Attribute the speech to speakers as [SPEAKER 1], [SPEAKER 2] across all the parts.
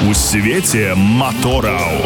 [SPEAKER 1] У свеце мотораў.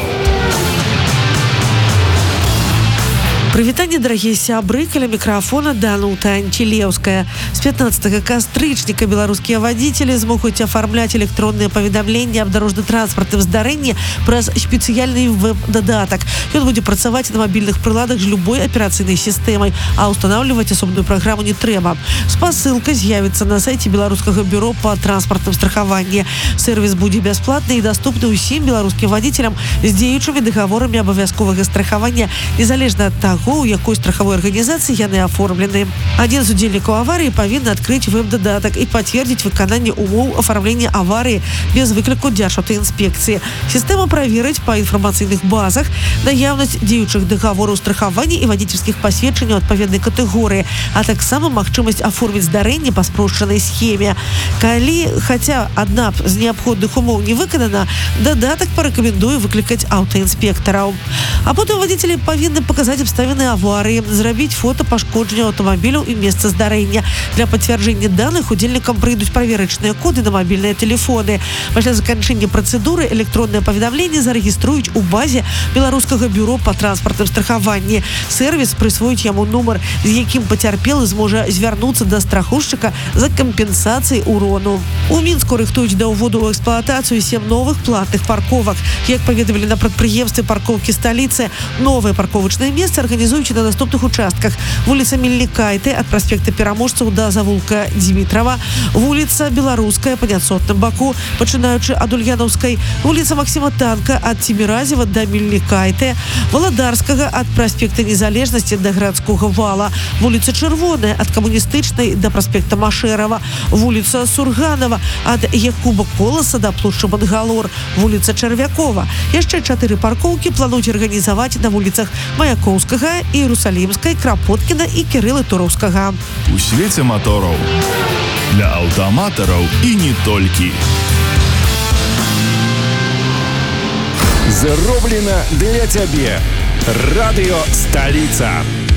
[SPEAKER 2] Прывітанне, дарагія сябры, каля мікрафона Данута Антилеўская. З 15 кастрычніка беларускія вадзіцелі змогуць афармляць электронныя паведамленні аб дарожна-транспартным здарэнні праз спецыяльны веб-дадатак. Ён будзе працаваць на мабільных прыладах з любой аперацыйнай сістэмай, а ўстанаўліваць асобную праграму не трэба. Спасылка з'явіцца на сайце беларускага бюро па транспартным страхаванні. Сэрвіс будзе бясплатны і даступны ўсім беларускім вадзіцелям з дзеючымі дагаворамі абавязковага страхавання, незалежна ад таго, у якой страхавой арганізацыі яны аформлены. Адзін з удзельнікаў аварыі павінен адкрыць веб-дадатак і пацвердзіць выкананне умоў афармлення аварыі без выкліку дзяржаўтаінспекцыі. Сістэма праверыць па інфармацыйных базах наяўнасць дзеючых дагавораў страхавання і вадзіцельскіх пасведчанняў адпаведнай катэгорыі, а таксама магчымасць аформіць здарэнне па спрошчанай схеме. Калі хаця адна з неабходных умоў не выканана, дадатак парэкамендуе выклікаць аўтаінспектараў. А потым вадзіцелі павінны паказаць абставіны аварыі, зрабіць фота пашкоджання аўтамабіляў і месца здарэння. Для пацвярджэння даных удзельнікам прыйдуць праверачныя коды на мабільныя тэлефоны. Пасля заканчэння працэдуры электронныя паведамленні зарэгіструюць у базе беларускага бюро па транспартным страхаванні. Сэрвіс прысвоіць яму нумар, з якім пацярпелы зможа звярнуцца да страхоўшчыка за кампенсацыяй урону. У Мінску рыхтуюць да ўводу ў эксплуатацыю 7 новых платных парковак. Як паведамілі на прадпрыемстве парковкі сталіцы, новыя парковачныя месцы арганізуюць на наступных участках: вуліца Мельнікайте ад праспекта Пераможцаў да завулка Дмітрава, вуліца Беларуская па няцотным баку, пачынаючы ад Ульянаўскай, вуліца Максіма Танка ад Ціміразева да Мельнікайте, Валадарскага ад праспекта Незалежнасці да гарадскога вала, вуліца Чырвоная ад Камуністычнай да праспекта Машэрава, вуліца Сурганова ад Якуба Коласа да плошчы Мангалор, вуліца Чарвякова. Яшчэ 4 паркоўкі плануюць арганізаваць на вуліцах Маяковскага, Іерусалімскай, Крапоткіна і Кірылы Туроўскага.
[SPEAKER 1] У свеце мотораў. Для аўтаматараў і не толькі.
[SPEAKER 3] Зроблена для цябе. Радыё Сталіца.